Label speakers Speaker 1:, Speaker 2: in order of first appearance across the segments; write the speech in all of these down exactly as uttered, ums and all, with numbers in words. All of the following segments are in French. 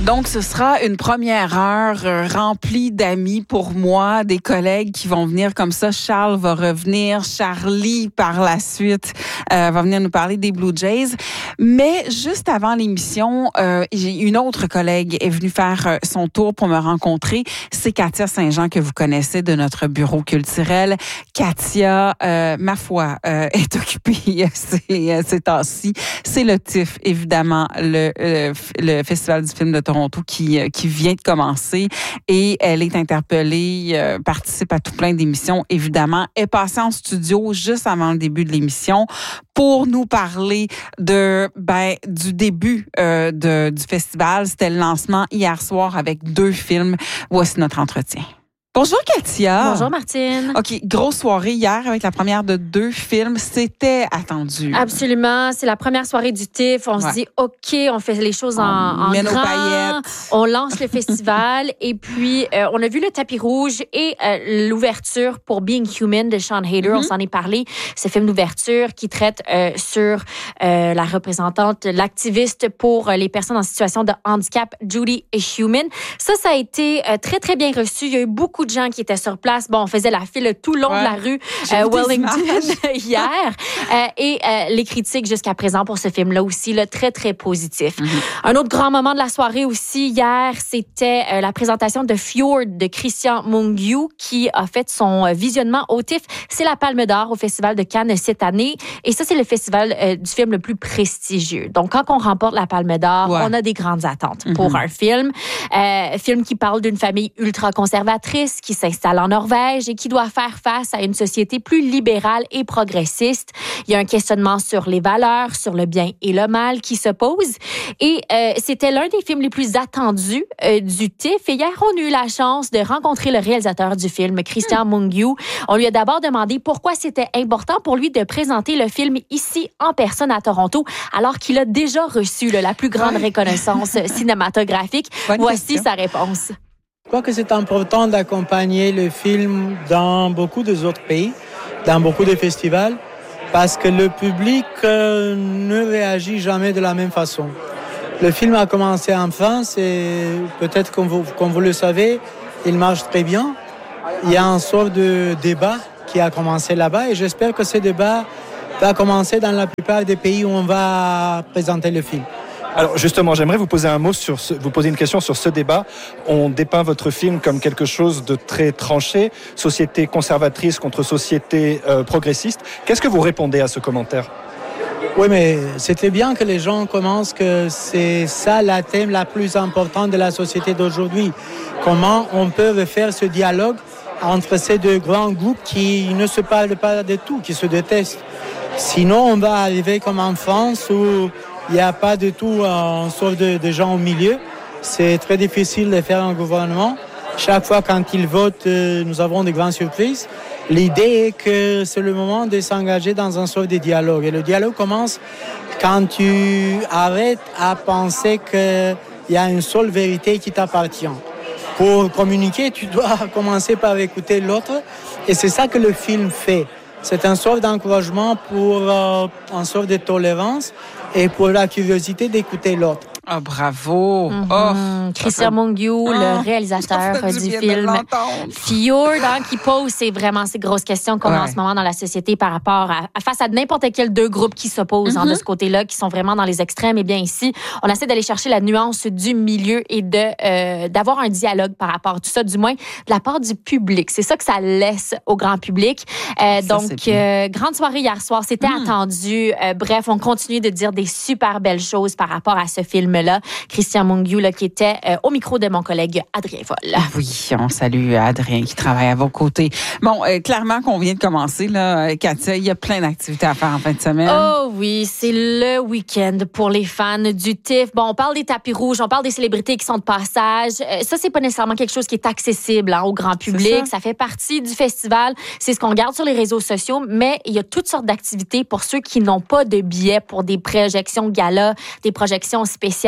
Speaker 1: Donc, ce sera une première heure euh, remplie d'amis pour moi, des collègues qui vont venir comme ça. Charles va revenir, Charlie par la suite euh, va venir nous parler des Blue Jays. Mais juste avant l'émission, euh, j'ai une autre collègue est venue faire euh, son tour pour me rencontrer. C'est Katia Saint-Jean que vous connaissez de notre bureau culturel. Katia, euh, ma foi, euh, est occupée ces, ces temps-ci. C'est le T I F, évidemment, le, le, le Festival du film de Toronto qui, qui vient de commencer et elle est interpellée, euh, participe à tout plein d'émissions, évidemment. Elle est passée en studio juste avant le début de l'émission pour nous parler de ben du début euh, de, du festival. C'était le lancement hier soir avec deux films. Voici notre entretien. Bonjour Katia.
Speaker 2: Bonjour Martine.
Speaker 1: OK, grosse soirée hier avec la première de deux films. C'était attendu.
Speaker 2: Absolument. C'est la première soirée du T I F. On ouais. se dit, OK, on fait les choses en, en
Speaker 1: met
Speaker 2: grand.
Speaker 1: Nos paillettes.
Speaker 2: On lance le festival. Et puis, euh, on a vu le tapis rouge et euh, l'ouverture pour Being Human de Sean Hayter. Mm-hmm. On s'en est parlé. Ce film d'ouverture qui traite euh, sur euh, la représentante, l'activiste pour les personnes en situation de handicap, Judy Heumann. Ça, ça a été euh, très, très bien reçu. Il y a eu beaucoup de gens qui étaient sur place. Bon, on faisait la file tout le long ouais. de la rue euh, Wellington hier. euh, et euh, les critiques jusqu'à présent pour ce film-là aussi, là, très, très positif. Mm-hmm. Un autre grand moment de la soirée aussi, hier, c'était euh, la présentation de Fjord de Christian Mungiu qui a fait son euh, visionnement au T I F. C'est la Palme d'Or au Festival de Cannes cette année. Et ça, c'est le festival euh, du film le plus prestigieux. Donc, quand on remporte la Palme d'Or, ouais. on a des grandes attentes mm-hmm. pour un film. Euh, film qui parle d'une famille ultra-conservatrice qui s'installe en Norvège et qui doit faire face à une société plus libérale et progressiste. Il y a un questionnement sur les valeurs, sur le bien et le mal qui se pose. Et euh, c'était l'un des films les plus attendus euh, du T I F. Et hier, on a eu la chance de rencontrer le réalisateur du film, Christian mmh. Mungiu. On lui a d'abord demandé pourquoi c'était important pour lui de présenter le film ici en personne à Toronto, alors qu'il a déjà reçu là, la plus grande ouais. reconnaissance cinématographique. Bonne Voici question. Sa réponse.
Speaker 3: Je crois que c'est important d'accompagner le film dans beaucoup d'autres pays, dans beaucoup de festivals, parce que le public euh, ne réagit jamais de la même façon. Le film a commencé en France et peut-être comme vous, comme vous le savez, il marche très bien. Il y a une sorte de débat qui a commencé là-bas et j'espère que ce débat va commencer dans la plupart des pays où on va présenter le film.
Speaker 4: Alors justement, j'aimerais vous poser un mot sur ce, vous poser une question sur ce débat. On dépeint votre film comme quelque chose de très tranché, société conservatrice contre société euh, progressiste. Qu'est-ce que vous répondez à ce commentaire ?
Speaker 3: Oui, mais c'est très bien que les gens commencent que c'est ça la thème la plus importante de la société d'aujourd'hui. Comment on peut faire ce dialogue entre ces deux grands groupes qui ne se parlent pas de tout, qui se détestent. Sinon, on va arriver comme en France où il n'y a pas du tout un sorte de, de gens au milieu. C'est très difficile de faire un gouvernement. Chaque fois quand ils votent, euh, nous avons de grandes surprises. L'idée est que c'est le moment de s'engager dans un sorte de dialogue. Et le dialogue commence quand tu arrêtes à penser qu'il y a une seule vérité qui t'appartient. Pour communiquer, tu dois commencer par écouter l'autre. Et c'est ça que le film fait. C'est une sorte d'encouragement pour euh, une sorte de tolérance et pour la curiosité d'écouter l'autre.
Speaker 1: Ah, oh, bravo!
Speaker 2: Mm-hmm.
Speaker 1: Oh,
Speaker 2: Christian Mungiu, oh, le réalisateur du, du film Fjord, hein, qui pose c'est vraiment ces grosses questions qu'on ouais. a en ce moment dans la société par rapport à, à face à n'importe quel deux groupes qui s'opposent mm-hmm. hein, de ce côté-là, qui sont vraiment dans les extrêmes. Et bien ici, on essaie d'aller chercher la nuance du milieu et de euh, d'avoir un dialogue par rapport à tout ça, du moins de la part du public. C'est ça que ça laisse au grand public. Euh, ça, donc, euh, grande soirée hier soir, c'était mm. attendu. Euh, bref, on continue de dire des super belles choses par rapport à ce film là, Christian Mungiu, là, qui était euh, au micro de mon collègue Adrien Foll.
Speaker 1: Oui, on salue Adrien qui travaille à vos côtés. Bon, euh, clairement qu'on vient de commencer, là, Katia, il y a plein d'activités à faire en fin de semaine.
Speaker 2: Oh oui, c'est le week-end pour les fans du T I F. Bon, on parle des tapis rouges, on parle des célébrités qui sont de passage. Euh, ça, c'est pas nécessairement quelque chose qui est accessible hein, au grand public. Ça. ça fait partie du festival. C'est ce qu'on regarde sur les réseaux sociaux, mais il y a toutes sortes d'activités pour ceux qui n'ont pas de billets pour des projections gala, des projections spéciales.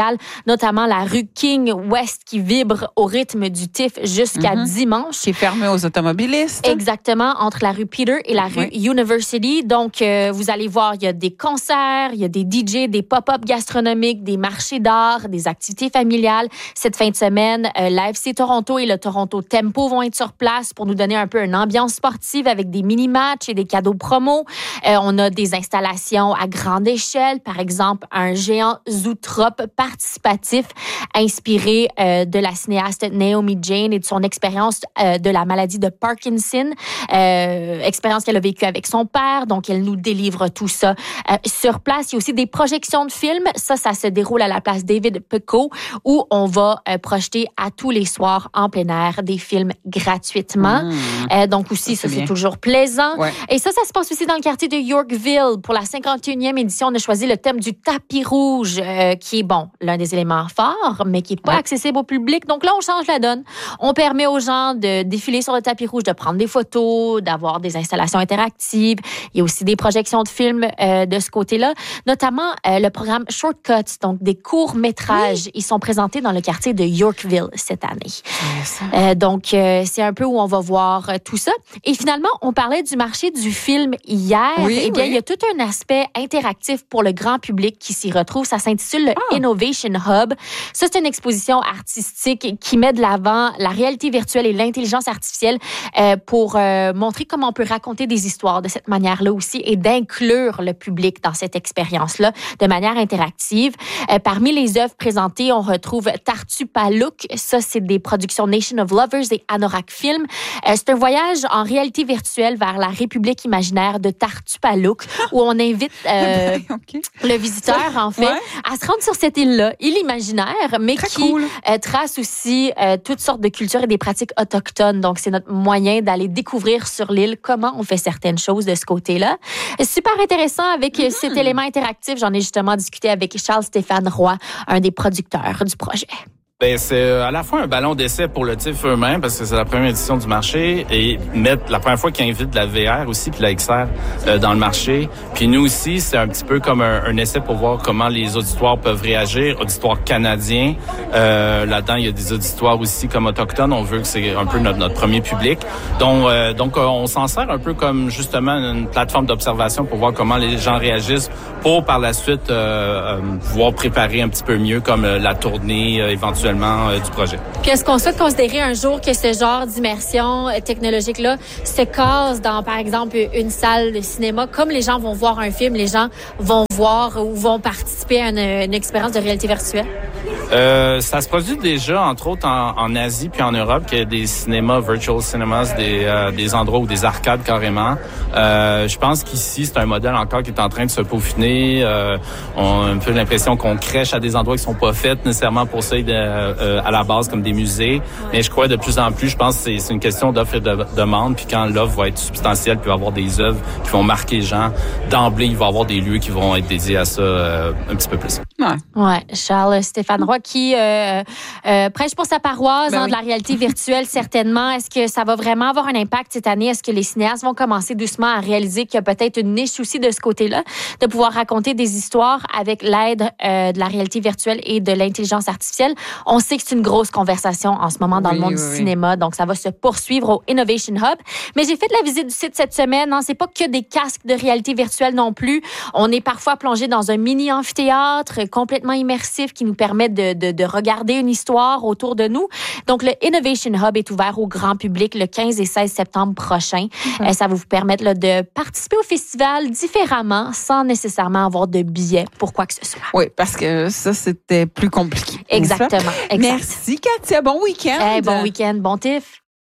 Speaker 2: spéciales, notamment la rue King West qui vibre au rythme du T I F jusqu'à mm-hmm. dimanche.
Speaker 1: Qui est fermé aux automobilistes.
Speaker 2: Exactement, entre la rue Peter et la rue oui. University. Donc, euh, vous allez voir, il y a des concerts, il y a des D J, des pop-up gastronomiques, des marchés d'art, des activités familiales. Cette fin de semaine, euh, l'A F C Toronto et le Toronto Tempo vont être sur place pour nous donner un peu une ambiance sportive avec des mini-matchs et des cadeaux promo. Euh, on a des installations à grande échelle, par exemple un géant zootrope participatif inspiré euh, de la cinéaste Naomi Jane et de son expérience euh, de la maladie de Parkinson, euh, expérience qu'elle a vécue avec son père. Donc, elle nous délivre tout ça euh, sur place. Il y a aussi des projections de films. Ça, ça se déroule à la place David Picot où on va euh, projeter à tous les soirs en plein air des films gratuitement. Mmh. Euh, donc aussi, ça, ça c'est toujours plaisant. Ouais. Et ça, ça se passe aussi dans le quartier de Yorkville. Pour la cinquante et unième édition, on a choisi le thème du tapis rouge, euh, qui est, bon, l'un des éléments forts, mais qui n'est pas ouais. accessible au public. Donc là, on change la donne. On permet aux gens de défiler sur le tapis rouge, de prendre des photos, d'avoir des installations interactives. Il y a aussi des projections de films euh, de ce côté-là, notamment euh, le programme Shortcuts, donc des courts-métrages. Oui. Ils sont présentés dans le quartier de Yorkville cette année. Yes. Euh, donc, euh, c'est un peu où on va voir euh, tout ça. Et finalement, on parlait du marché du film hier.
Speaker 1: Oui,
Speaker 2: eh bien,
Speaker 1: oui.
Speaker 2: il y a tout un aspect interactif pour le grand public qui s'y retrouve. Ça s'intitule le ah. Innovation Hub. Ça, c'est une exposition artistique qui met de l'avant la réalité virtuelle et l'intelligence artificielle euh, pour euh, montrer comment on peut raconter des histoires de cette manière-là aussi et d'inclure le public dans cette expérience-là de manière interactive. Euh, parmi les œuvres présentées, on retrouve Tartupaluk. Ça, c'est des productions Nation of Lovers et Anorak Film. Euh, c'est un voyage en réalité virtuelle vers la République imaginaire de Tartupaluk où on invite euh, okay. le visiteur, en fait, ouais. à se rendre sur cette île-là, île imaginaire, mais Très qui cool. euh, trace aussi euh, toutes sortes de cultures et des pratiques autochtones. Donc, c'est notre moyen d'aller découvrir sur l'île comment on fait certaines choses de ce côté-là. Super intéressant avec mm-hmm. cet élément interactif. J'en ai justement discuté avec Charles-Stéphane Roy, un des producteurs du projet.
Speaker 5: Ben, c'est à la fois un ballon d'essai pour le T I F eux-mêmes, parce que c'est la première édition du marché, et mettre la première fois qu'ils invitent la V R aussi, puis la X R euh, dans le marché. Puis nous aussi, c'est un petit peu comme un, un essai pour voir comment les auditoires peuvent réagir, auditoires canadiens. Euh, là-dedans, il y a des auditoires aussi comme autochtones. On veut que c'est un peu notre, notre premier public. Donc, euh, donc on s'en sert un peu comme justement une plateforme d'observation pour voir comment les gens réagissent, pour par la suite euh, euh, pouvoir préparer un petit peu mieux comme euh, la tournée euh, éventuellement Euh, du projet.
Speaker 2: Puis est-ce qu'on souhaite considérer un jour que ce genre d'immersion technologique-là se case dans, par exemple, une salle de cinéma? Comme les gens vont voir un film, les gens vont voir ou vont participer à une, une expérience de réalité virtuelle?
Speaker 5: Euh, ça se produit déjà, entre autres, en, en Asie puis en Europe, qu'il y a des cinémas, virtual cinemas, des, euh, des endroits ou des arcades carrément. Euh, je pense qu'ici, c'est un modèle encore qui est en train de se peaufiner. Euh, on a un peu l'impression qu'on crèche à des endroits qui sont pas faits nécessairement pour ça de, euh, à la base comme des musées. Mais je crois de plus en plus, je pense que c'est, c'est une question d'offre et de demande. Puis quand l'offre va être substantielle, puis il va y avoir des œuvres qui vont marquer les gens, d'emblée, il va y avoir des lieux qui vont être dédiés à ça euh, un petit peu plus.
Speaker 2: Ouais. Ouais. Charles Stéphane Roy qui euh, euh, prêche pour sa paroisse ben hein, oui. de la réalité virtuelle, certainement. Est-ce que ça va vraiment avoir un impact cette année? Est-ce que les cinéastes vont commencer doucement à réaliser qu'il y a peut-être une niche aussi de ce côté-là, de pouvoir raconter des histoires avec l'aide euh, de la réalité virtuelle et de l'intelligence artificielle? On sait que c'est une grosse conversation en ce moment dans oui, le monde oui, du cinéma, donc ça va se poursuivre au Innovation Hub. Mais j'ai fait de la visite du site cette semaine. Hein. C'est pas que des casques de réalité virtuelle non plus. On est parfois plongé dans un mini-amphithéâtre complètement immersif qui nous permet de, de, de regarder une histoire autour de nous. Donc, le Innovation Hub est ouvert au grand public le quinze et seize septembre prochain. Mm-hmm. Euh, ça va vous permettre là, de participer au festival différemment, sans nécessairement avoir de billets pour quoi que ce soit.
Speaker 1: Oui, parce que ça, c'était plus compliqué.
Speaker 2: Exactement. Exact.
Speaker 1: Merci, Katia. Bon week-end.
Speaker 2: Hey, bon week-end. Bon T I F.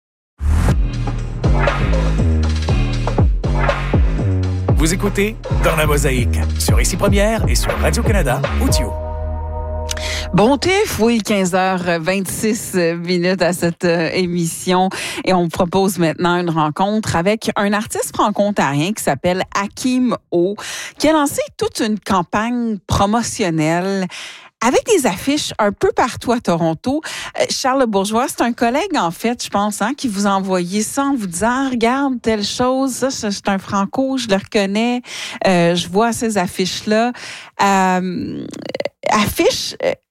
Speaker 6: Vous écoutez Dans la Mosaïque sur Ici Première et sur Radio-Canada Audio.
Speaker 1: Bon T I F, oui, quinze heures vingt-six minutes à cette euh, émission. Et on vous propose maintenant une rencontre avec un artiste franco-ontarien qui s'appelle Hakim O, qui a lancé toute une campagne promotionnelle avec des affiches un peu partout à Toronto. Euh, Charles Bourgeois, c'est un collègue, en fait, je pense, hein, qui vous a envoyé ça en vous disant « Regarde, telle chose, ça, c'est un franco, je le reconnais, euh, je vois ces affiches-là. Euh, » Affiches... Euh,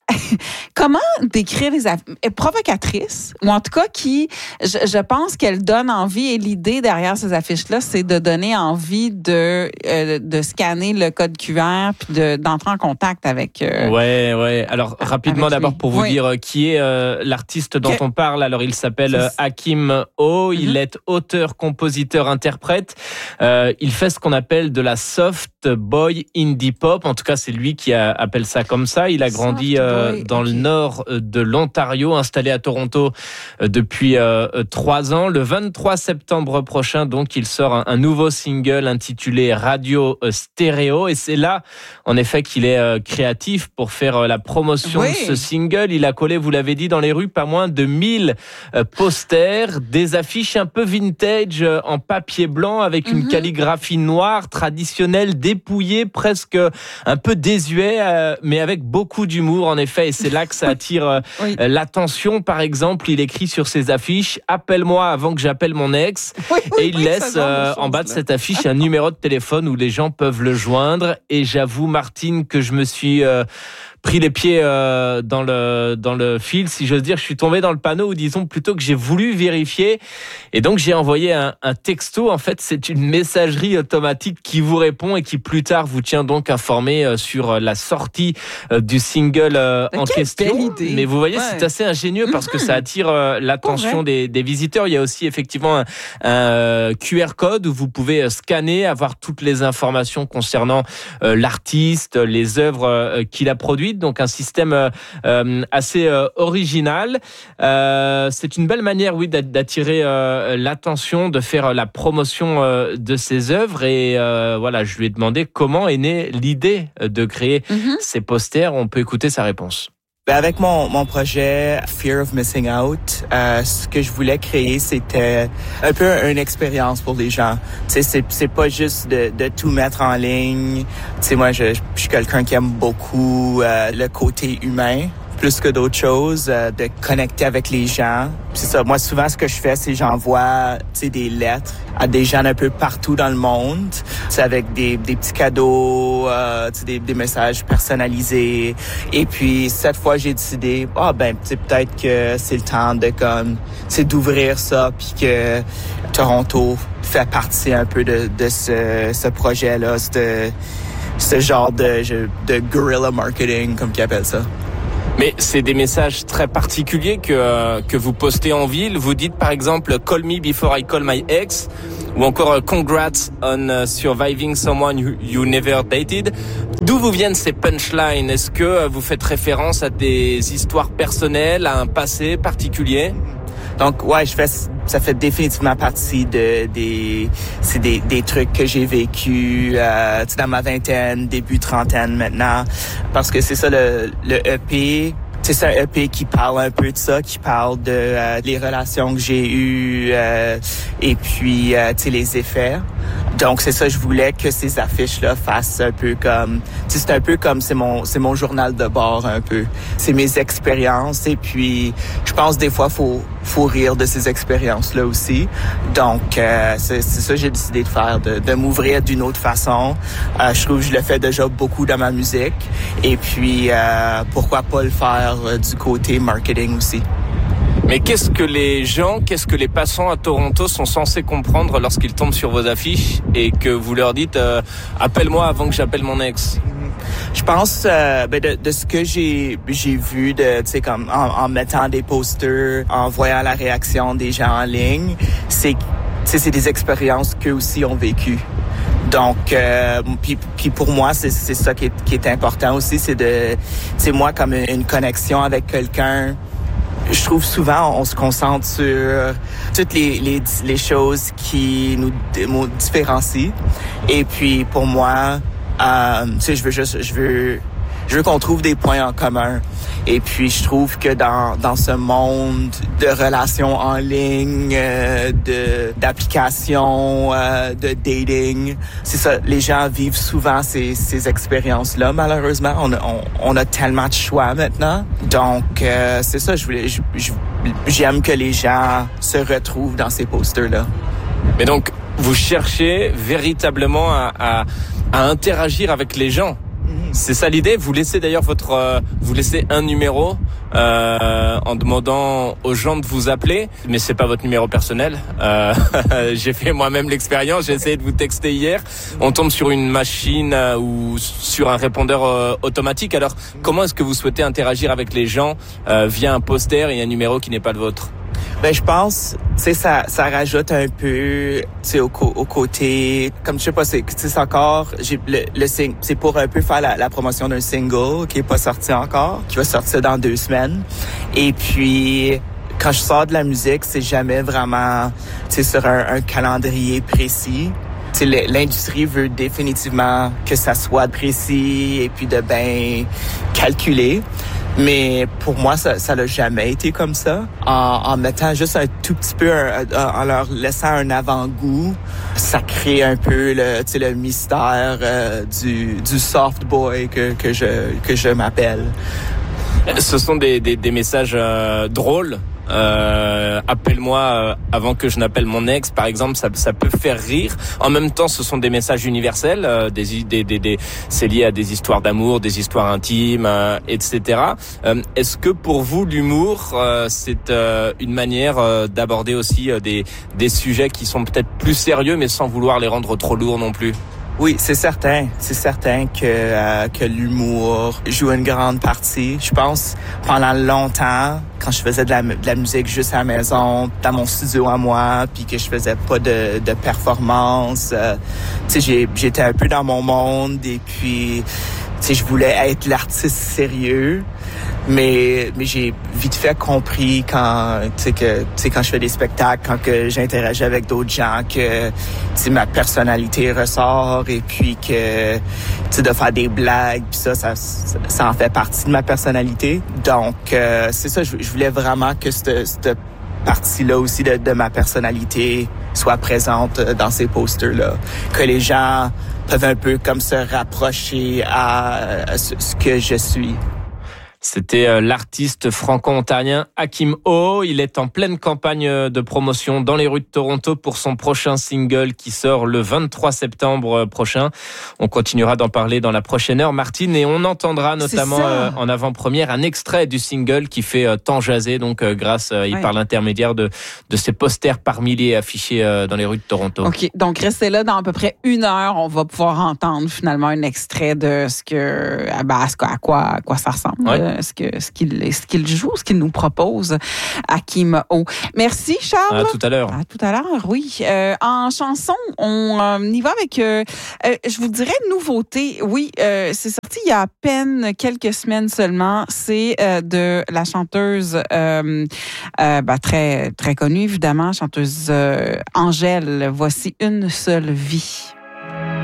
Speaker 1: comment décrire les affiches? Provocatrices, ou en tout cas qui, je, je pense qu'elle donne envie, et l'idée derrière ces affiches-là, c'est de donner envie de, euh, de scanner le code Q R puis de, d'entrer en contact avec... Euh,
Speaker 7: ouais, ouais. Alors, rapidement d'abord
Speaker 1: lui.
Speaker 7: pour vous
Speaker 1: oui.
Speaker 7: dire qui est euh, l'artiste dont que... on parle. Alors, il s'appelle euh, Hakim O. Mm-hmm. Il est auteur, compositeur, interprète. Euh, il fait ce qu'on appelle de la soft boy indie pop. En tout cas, c'est lui qui a, appelle ça comme ça. Il a grandi euh, dans okay. le nord de l'Ontario, installé à Toronto euh, depuis euh, trois ans. Le vingt-trois septembre prochain, donc, il sort un, un nouveau single intitulé Radio Stéréo. Et c'est là, en effet, qu'il est euh, créatif pour faire euh, la promotion oui. de ce single. Il a collé, vous l'avez dit, dans les rues, pas moins de mille euh, posters, des affiches un peu vintage euh, en papier blanc avec une mm-hmm. calligraphie noire traditionnelle, dépouillée, presque un peu désuet, euh, mais avec beaucoup d'humour, en effet. Et c'est là que ça attire euh, oui. l'attention. Par exemple, il écrit sur ses affiches « Appelle-moi avant que j'appelle mon ex oui, ». Oui, et il oui, laisse euh, en bas de cette affiche un numéro de téléphone où les gens peuvent le joindre. Et j'avoue, Martine, que je me suis... Euh, pris les pieds euh, dans le dans le fil, si j'ose dire. Je suis tombé dans le panneau, ou disons plutôt que j'ai voulu vérifier. Et donc, j'ai envoyé un, un texto. En fait, c'est une messagerie automatique qui vous répond et qui, plus tard, vous tient donc informé euh, sur la sortie euh, du single euh, en question.
Speaker 1: Belle idée.
Speaker 7: Mais vous voyez, ouais. c'est assez ingénieux parce que ça attire euh, l'attention des, des visiteurs. Il y a aussi effectivement un, un Q R code où vous pouvez scanner, avoir toutes les informations concernant euh, l'artiste, les œuvres euh, qu'il a produites. Donc un système euh, assez euh, original. Euh, c'est une belle manière, oui, d'attirer euh, l'attention, de faire la promotion euh, de ses œuvres. Et euh, voilà, je lui ai demandé comment est née l'idée de créer mm-hmm. ces posters. On peut écouter sa réponse.
Speaker 8: Avec mon, mon projet Fear of Missing Out, euh, ce que je voulais créer, c'était un peu une expérience pour les gens. Tu sais, c'est, c'est pas juste de, de tout mettre en ligne. Tu sais, moi, je, je suis quelqu'un qui aime beaucoup euh, le côté humain, plus que d'autres choses, euh, de connecter avec les gens. C'est ça, moi, souvent, ce que je fais, c'est j'envoie, tu sais, des lettres à des gens un peu partout dans le monde, c'est avec des, des petits cadeaux, euh, des, des messages personnalisés. Et puis cette fois, j'ai décidé, ah ben, c'est peut-être que c'est le temps de comme, c'est d'ouvrir ça, puis que Toronto fait partie un peu de, de ce, ce projet-là, ce, ce genre de, de guerrilla marketing, comme qu'ils appellent ça.
Speaker 7: Mais c'est des messages très particuliers que que vous postez en ville. Vous dites par exemple « Call me before I call my ex » ou encore « Congrats on surviving someone you, you never dated ». D'où vous viennent ces punchlines? Est-ce que vous faites référence à des histoires personnelles, à un passé particulier?
Speaker 8: Donc ouais, je fais ça fait définitivement partie de des c'est des des trucs que j'ai vécu euh, dans ma vingtaine, début trentaine maintenant, parce que c'est ça le le E P. C'est un E P qui parle un peu de ça, qui parle de euh, les relations que j'ai eues euh, et puis euh, tu sais les effets. Donc c'est ça, je voulais que ces affiches là fassent un peu comme, tu sais, c'est un peu comme c'est mon c'est mon journal de bord un peu. C'est mes expériences et puis je pense des fois faut faut rire de ces expériences là aussi. Donc euh, c'est c'est ça que j'ai décidé de faire, de de m'ouvrir d'une autre façon. Euh, je trouve que je le fais déjà beaucoup dans ma musique et puis euh, pourquoi pas le faire euh, du côté marketing aussi.
Speaker 7: Mais qu'est-ce que les gens, qu'est-ce que les passants à Toronto sont censés comprendre lorsqu'ils tombent sur vos affiches et que vous leur dites euh, « Appelle-moi avant que j'appelle mon ex ».
Speaker 8: Je pense euh, ben de, de ce que j'ai j'ai vu de tu sais comme en, en mettant des posters, en voyant la réaction des gens en ligne, c'est tu sais c'est des expériences qu'eux aussi ont vécues. Donc, euh, puis, puis pour moi, c'est, c'est ça qui est, qui est important aussi, c'est de, tu sais, moi comme une connexion avec quelqu'un. Je trouve souvent on se concentre sur toutes les les, les choses qui nous, nous différencient. Et puis pour moi, euh, tu sais, je veux juste, je veux, je veux qu'on trouve des points en commun. Et puis je trouve que dans dans ce monde de relations en ligne, euh, de d'applications, euh, de dating, c'est ça. Les gens vivent souvent ces ces expériences-là. Malheureusement, on a, on, on a tellement de choix maintenant. Donc euh, c'est ça. Je voulais, je, je, j'aime que les gens se retrouvent dans ces posters-là.
Speaker 7: Mais donc vous cherchez véritablement à, à à interagir avec les gens.
Speaker 9: C'est ça l'idée. Vous laissez d'ailleurs votre, euh, vous laissez un numéro euh, en demandant aux gens de vous appeler, mais c'est pas votre numéro personnel. Euh, j'ai fait moi-même l'expérience. J'ai essayé de vous texter hier. On tombe sur une machine euh, ou sur un répondeur euh, automatique. Alors, comment est-ce que vous souhaitez interagir avec les gens euh, via un poster et un numéro qui n'est pas le vôtre?
Speaker 8: Ben, je pense, tu sais, ça, ça rajoute un peu, tu sais, au, co- au côté, comme je sais pas, c'est, c'est encore, j'ai, le, le sing, c'est pour un peu faire la, la promotion d'un single qui est pas sorti encore, qui va sortir dans deux semaines. Et puis, quand je sors de la musique, c'est jamais vraiment, tu sais, sur un, un calendrier précis. Tu sais, l'industrie veut définitivement que ça soit précis et puis de bien calculé. Mais pour moi, ça, ça l'a jamais été comme ça. En, en mettant juste un tout petit peu, un, en leur laissant un avant-goût, ça crée un peu le, tu sais, le mystère euh, du, du soft boy que, que je, que je m'appelle.
Speaker 9: Ce sont des, des, des messages euh, drôles. Euh, appelle-moi euh, avant que je n'appelle mon ex, par exemple, ça, ça peut faire rire. En même temps, ce sont des messages universels, euh, des, des, des, des, c'est lié à des histoires d'amour, des histoires intimes, euh, et cetera. Euh, est-ce que pour vous, l'humour, euh, c'est euh, une manière euh, d'aborder aussi euh, des, des sujets qui sont peut-être plus sérieux, mais sans vouloir les rendre trop lourds non plus?
Speaker 8: Oui, c'est certain. C'est certain que euh, que l'humour joue une grande partie. Je pense, pendant longtemps, quand je faisais de la, de la musique juste à la maison, dans mon studio à moi, puis que je faisais pas de, de performance, euh, tu sais, j'ai, j'étais un peu dans mon monde et puis, tu sais, je voulais être l'artiste sérieux. Mais mais j'ai vite fait compris quand tu sais que tu sais quand je fais des spectacles, quand que j'interagis avec d'autres gens, que tu sais ma personnalité ressort et puis que tu sais de faire des blagues puis ça ça ça en fait partie de ma personnalité. Donc euh, c'est ça, je, je voulais vraiment que cette, cette partie-là aussi de, de ma personnalité soit présente dans ces posters-là, que les gens peuvent un peu comme se rapprocher à, à ce, ce que je suis.
Speaker 7: C'était l'artiste franco-ontarien Hakim O. Il est en pleine campagne de promotion dans les rues de Toronto pour son prochain single qui sort le vingt-trois septembre prochain. On continuera d'en parler dans la prochaine heure, Martine, et on entendra notamment en avant-première un extrait du single qui fait tant jaser, donc grâce et ouais. par l'intermédiaire de, de ces posters par milliers affichés dans les rues de Toronto.
Speaker 1: OK, donc restez là dans à peu près une heure. On va pouvoir entendre finalement un extrait de ce que, à quoi, à quoi ça ressemble. Ouais. Ce, que, ce, qu'il, ce qu'il joue, ce qu'il nous propose, Hakim O. Merci, Charles.
Speaker 7: À tout à l'heure.
Speaker 1: À tout à l'heure, oui. Euh, en chanson, on euh, y va avec, euh, euh, je vous dirais, nouveauté. Oui, euh, c'est sorti il y a à peine quelques semaines seulement. C'est euh, de la chanteuse euh, euh, bah, très, très connue, évidemment, chanteuse euh, Angèle. Voici Une seule vie.